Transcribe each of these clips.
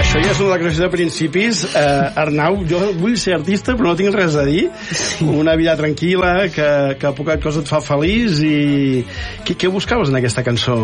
Això ja és una declaració de principis. Arnau, jo vull ser artista però no tinc res a dir. Una vida tranquil·la, que poca cosa et fa feliç. I què buscaves en aquesta cançó?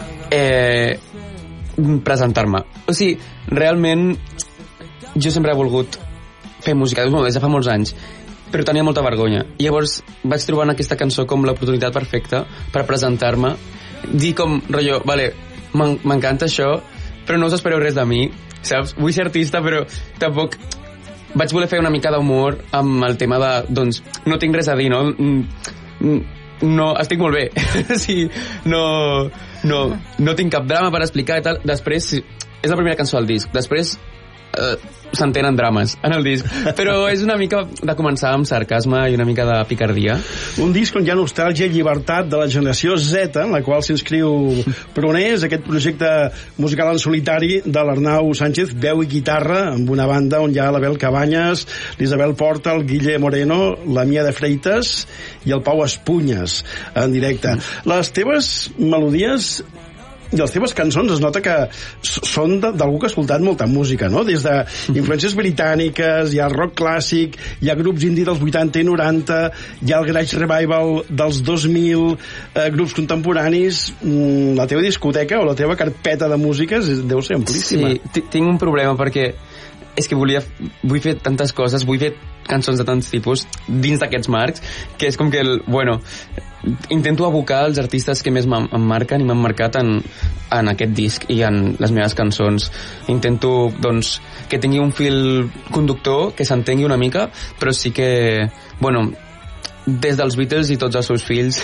Presentar-me. O sigui, realment jo sempre he volgut fer música des de fa molts anys, però tenia molta vergonya. I llavors vaig trobar en aquesta cançó com l'oportunitat perfecta per presentar-me, dir com, rotllo, vale, m'encanta això, però no us espereu res de mi, saps? Vull ser artista, però tampoc vaig voler fer una mica d'humor amb el tema de, doncs, no tinc res a dir, no? No, estic molt bé. Sí, no tinc cap drama per explicar i tal. Després, és la primera cançó del disc. Després s'entenen drames en el disc, però és una mica de començar amb sarcasme i una mica de picardia. Un disc on hi ha nostàlgia i llibertat de la generació Z, en la qual s'inscriu Pruners, aquest projecte musical en solitari de l'Arnau Sánchez, veu i guitarra, amb una banda on hi ha l'Abel Cabanyes, l'Isabel Porta, el Guille Moreno, la Mia de Freitas i el Pau Espunyes en directe. Les teves melodies i les teves cançons es nota que són d'algú que ha escoltat molta música, no? Des d'influències britàniques, hi ha el rock clàssic, hi ha grups indie dels 80 i 90, hi ha el garage revival dels 2000, grups contemporanis. La teva discoteca o la teva carpeta de músiques deu ser amplíssima. Sí, tinc un problema perquè és que vull fer tantes coses, vull fer cançons de tants tipus dins d'aquests marcs, que és com que intento abocar els artistes que més em marquen i m'han marcat en aquest disc i en les meves cançons. Intento, doncs, que tingui un fil conductor, que s'entengui una mica, però sí que, bueno, des dels Beatles i tots els seus fills,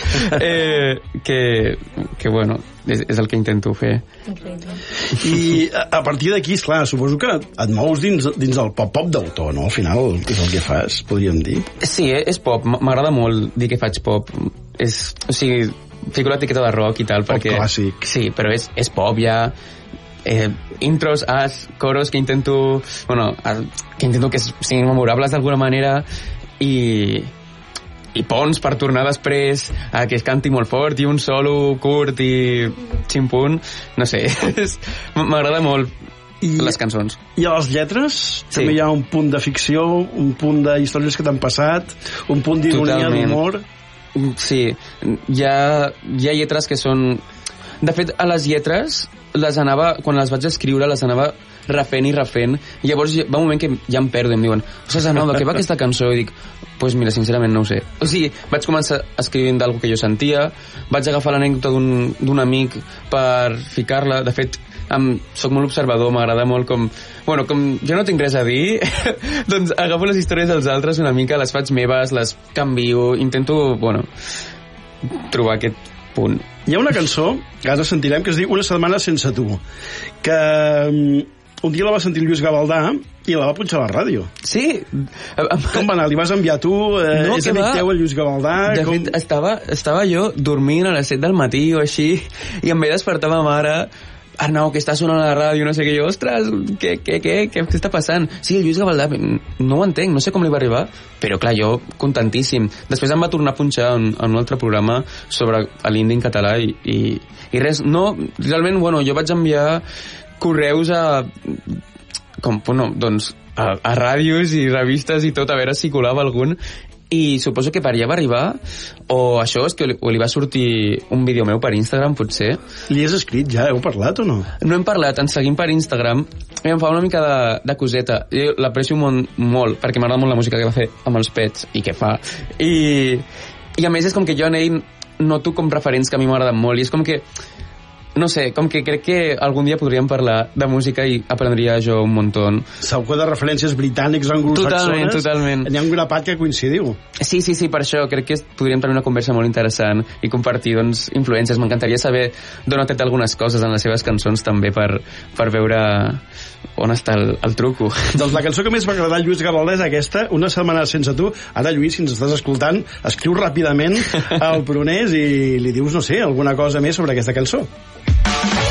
que bueno, és el que intento fer. I a partir d'aquí, esclar, suposo que et mous dins el pop d'autor, no? Al final és el que fas, podríem dir. Sí, és pop. M'agrada molt dir que faig pop. O sigui, fico l'etiqueta de rock i tal, perquè... Pop clàssic. Sí, però és pop, ja... intros, coros que intento... Bueno, que intento que siguin memorables d'alguna manera i ponts per tornar després a que es canti molt fort i un solo curt i ximpunt, no sé. M'agrada molt les cançons. I a les lletres també hi ha un punt de ficció, un punt de històries que t'han passat, un punt d'ironia, d'humor. Sí, hi ha lletres que són... De fet, a les lletres quan les vaig escriure les anava refent i refent, i llavors va un moment que ja em perdo i em diuen, ostres, Arnau, de què va aquesta cançó? I dic, pues mira, sincerament no ho sé. O sigui, vaig començar escrivint d'algú que jo sentia, vaig agafar l'anècdota d'un amic per ficar-la. De fet, soc molt observador, m'agrada molt com jo no tinc res a dir, doncs agafo les històries dels altres una mica, les faig meves, les canvio, intento, trobar aquest punt. Hi ha una cançó que ara sentirem que es diu Una setmana sense tu, que un dia la va sentir Lluís Gavaldà i la va punxar a la ràdio. Sí. Com va anar? Li vas enviar tu? No, és amic teu, el Lluís Gavaldà? De fet, estava jo dormint a les 7 del matí o així, i em vaig despertar ma mare: Arnau, que està sonant a la ràdio, no sé què. Jo, ostres, què està passant? Sí, el Lluís Gavaldà, no ho entenc, no sé com li va arribar, però clar, jo contentíssim. Després em va tornar a punxar en un altre programa sobre l'indi en català i res, no, realment, jo vaig enviar correus a ràdios i revistes i tot, a veure si colava algun, i suposo que per allà va arribar, o això és que li va sortir un vídeo meu per Instagram, potser. Li has escrit ja? Heu parlat o no? No hem parlat, ens seguim per Instagram i em fa una mica de coseta. Jo l'aprecio molt, perquè m'agrada molt la música que va fer amb els Pets i que fa, i a més és com que jo en ell noto com referents que a mi m'agraden molt, i és com que no sé, com que crec que algun dia podríem parlar de música i aprendria jo un muntó. Segur que de referències britànics o anglosaxones totalment. N'hi ha un grapat que coincidiu. Sí, per això crec que podríem tenir una conversa molt interessant i compartir, influències. M'encantaria saber d'on ha tret algunes coses en les seves cançons també per veure on està el truco. Doncs la cançó que més va agradar a Lluís Gavaldà és aquesta, Una setmana sense tu. Ara, Lluís, si ens estàs escoltant, escriu ràpidament al Pruners i li dius, no sé, alguna cosa més sobre aquesta cançó.